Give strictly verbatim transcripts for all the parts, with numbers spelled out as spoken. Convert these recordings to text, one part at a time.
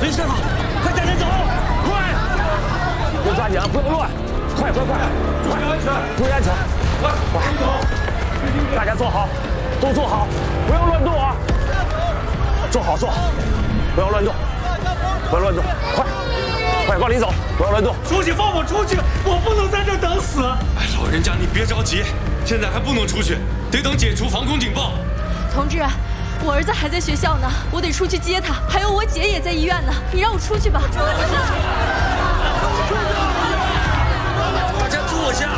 没事了，快带人走，快！ 别抓紧啊，不要乱，快快快， 注意安全， 注意安全， 快，快走！ 大家坐好，都坐好，不要乱动啊！坐好坐好，不要乱动，不要乱动，快！ 快往里走，不要乱动！ 书记，放我出去！我不能在这等死！ 哎，老人家你别着急，现在还不能出去，得等解除防空警报。 同志，我儿子还在学校呢，我得出去接他。还有我姐也在医院呢，你让我出去吧。出去！ 大家坐下。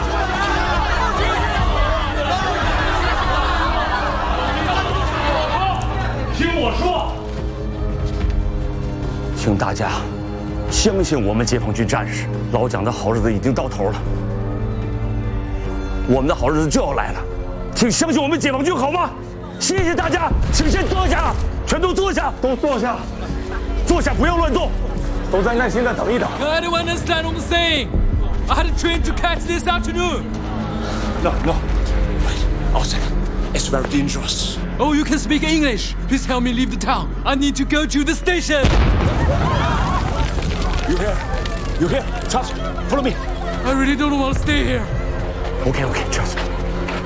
听我说， 请大家。 相信我们解放军战士，老蒋的好日子已经到头了，我们的好日子就要来了，请相信我们解放军好吗？谢谢大家，请先坐下，全都坐下，都坐下，坐下，不要乱动，都再耐心的等一等。 Can anyone understand what I'm saying? I had a train to catch this afternoon. No, no. Outside, it's very dangerous. Oh, you can speak English. Please help me leave the town. I need to go to the station. You here? You here? Trust me. Follow me. I really don't want to stay here. Okay, okay, trust me.